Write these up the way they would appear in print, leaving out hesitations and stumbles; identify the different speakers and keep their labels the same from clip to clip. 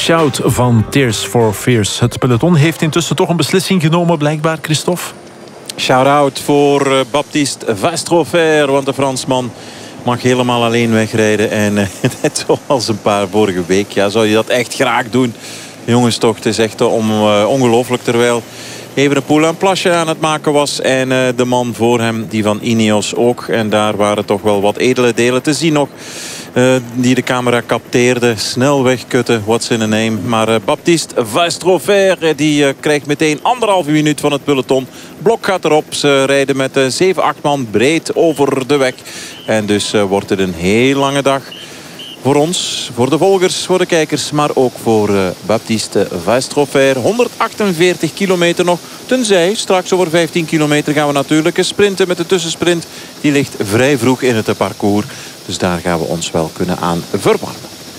Speaker 1: Shout van Tears for Fears. Het peloton heeft intussen toch een beslissing genomen, blijkbaar, Christophe.
Speaker 2: Shout-out voor Baptiste Wastrofer, want de Fransman mag helemaal alleen wegrijden. En net zoals een paar vorige week, ja, zou je dat echt graag doen. Jongens, toch, het is echt ongelooflijk. Terwijl Evenepoel een plasje aan het maken was. En de man voor hem, die van Ineos ook. En daar waren toch wel wat edele delen te zien nog. Die de camera capteerde. Snel wegkutten, what's in a name. Maar Baptiste Wastrofer, die krijgt meteen 1,5 minuut van het peloton. Blok gaat erop. Ze rijden met 7-8 man breed over de weg. En dus wordt het een heel lange dag. Voor ons, voor de volgers, voor de kijkers, maar ook voor Baptiste Wastrofer. 148 kilometer nog. Tenzij, straks over 15 kilometer gaan we natuurlijk sprinten met de tussensprint. Die ligt vrij vroeg in het parcours. Dus daar gaan we ons wel kunnen aan verwarmen.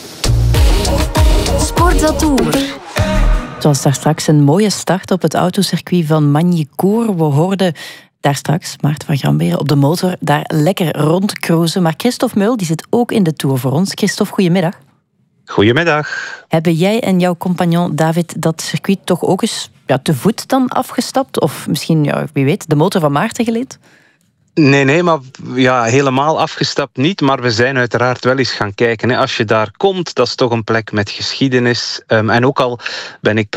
Speaker 3: Sportatour. Het was daar straks een mooie start op het autocircuit van Magny-Cours. We hoorden daar straks Maarten van Gramberen op de motor daar lekker rondcruisen. Maar Christophe Meul die zit ook in de Tour voor ons. Christophe, goedemiddag.
Speaker 4: Goedemiddag.
Speaker 3: Hebben jij en jouw compagnon David dat circuit toch ook eens te voet dan afgestapt? Of misschien, wie weet, de motor van Maarten geleend?
Speaker 4: Nee, maar helemaal afgestapt niet. Maar we zijn uiteraard wel eens gaan kijken. Als je daar komt, dat is toch een plek met geschiedenis. En ook al ben ik